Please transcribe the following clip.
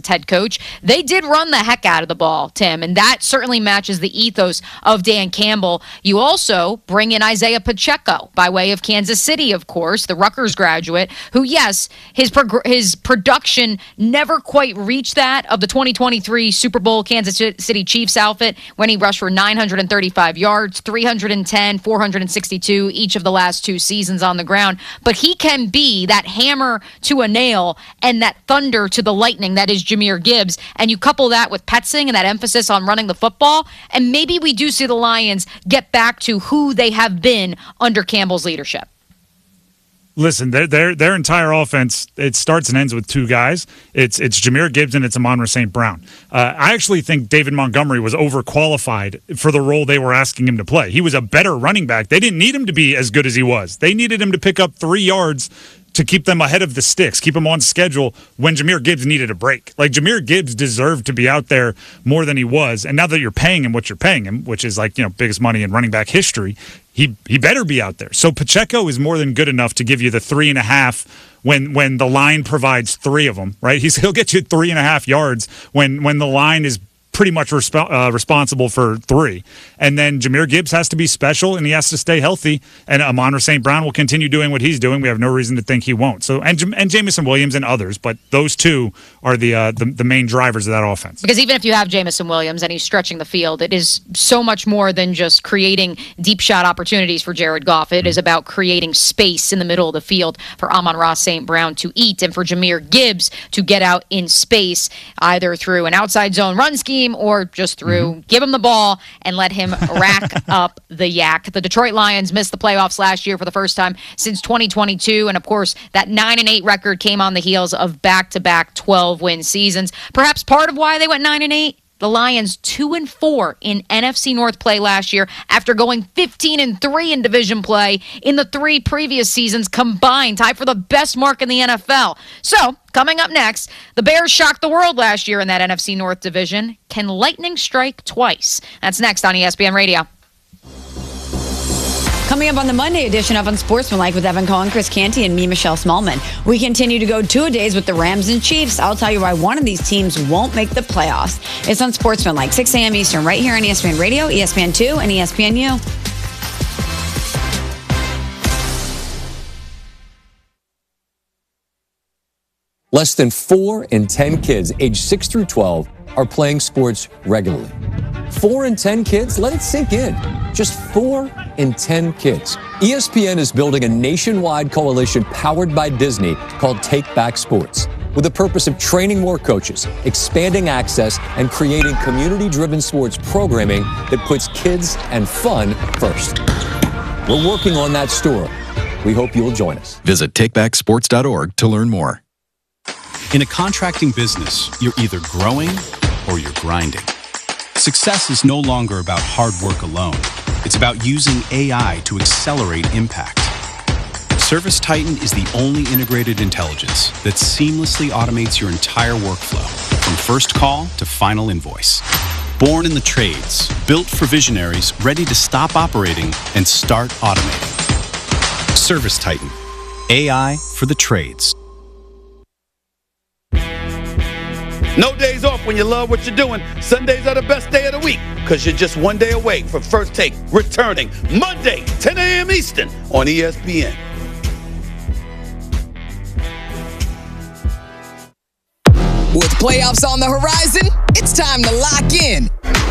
Giants head coach. They did run the heck out of the ball, Tim, and that certainly matches the ethos of Dan Campbell. You also bring in Isaiah Pacheco by way of Kansas City, of course, the Rutgers graduate, who, yes, his production never quite reached that of the 2023 Super Bowl Kansas City Chiefs outfit when he rushed for 935 yards, 310, 462 each of the last two seasons on the ground. But he can be that hammer to a nail and that thunder to the lightning that is Jahmyr Gibbs. And you couple that with Petzing and that emphasis on running the football, and maybe we do see the Lions get back to who they have been under Campbell's leadership. Listen, their entire offense, it starts and ends with two guys. It's Jahmyr Gibbs and it's Amon-Ra St. Brown. I actually think David Montgomery was overqualified for the role they were asking him to play. He was a better running back. They didn't need him to be as good as he was. They needed him to pick up 3 yards to keep them ahead of the sticks, keep them on schedule when Jahmyr Gibbs needed a break. Like, Jahmyr Gibbs deserved to be out there more than he was. And now that you're paying him what you're paying him, which is like, biggest money in running back history, he better be out there. So Pacheco is more than good enough to give you the 3.5 when the line provides 3 of them, right? He'll get you 3.5 yards when the line is pretty much responsible for 3. And then Jahmyr Gibbs has to be special and he has to stay healthy. And Amon-Ra St. Brown will continue doing what he's doing. We have no reason to think he won't. So and Jameson Williams and others, but those two are the main drivers of that offense. Because even if you have Jameson Williams and he's stretching the field, it is so much more than just creating deep shot opportunities for Jared Goff. It is about creating space in the middle of the field for Amon-Ra St. Brown to eat and for Jahmyr Gibbs to get out in space, either through an outside zone run scheme or just through give him the ball and let him rack up the yak. The Detroit Lions missed the playoffs last year for the first time since 2022. And, of course, that 9-8 record came on the heels of back-to-back 12-win seasons. Perhaps part of why they went 9-8? The Lions 2-4 in NFC North play last year after going 15-3 in division play in the 3 previous seasons combined, tied for the best mark in the NFL. So, coming up next, the Bears shocked the world last year in that NFC North division. Can lightning strike twice? That's next on ESPN Radio. Coming up on the Monday edition of Unsportsmanlike with Evan Cohen, Chris Canty, and me, Michelle Smallman. We continue to go 2-a-days with the Rams and Chiefs. I'll tell you why one of these teams won't make the playoffs. It's Unsportsmanlike, 6 a.m. Eastern, right here on ESPN Radio, ESPN2, and ESPNU. Less than 4 in 10 kids aged 6 through 12 are playing sports regularly. 4 in 10 kids? Let it sink in. Just 4 in 10 kids. ESPN is building a nationwide coalition powered by Disney called Take Back Sports, with the purpose of training more coaches, expanding access, and creating community-driven sports programming that puts kids and fun first. We're working on that story. We hope you'll join us. Visit takebacksports.org to learn more. In a contracting business, you're either growing or you're grinding. Success is no longer about hard work alone. It's about using AI to accelerate impact. ServiceTitan is the only integrated intelligence that seamlessly automates your entire workflow, from first call to final invoice. Born in the trades, built for visionaries ready to stop operating and start automating. ServiceTitan, AI for the trades. No days off when you love what you're doing. Sundays are the best day of the week because you're just one day away from First Take returning Monday, 10 a.m. Eastern on ESPN. With playoffs on the horizon, it's time to lock in.